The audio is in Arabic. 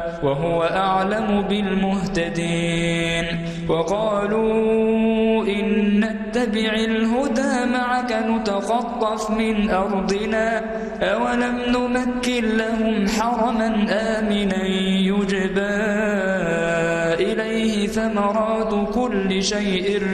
وهو أعلم بالمهتدين. وقالوا إن نتبع الهدى معك نتخطف من أرضنا أولم نمكن لهم حرما آمنا يجبى إليه ثمرات كل شيء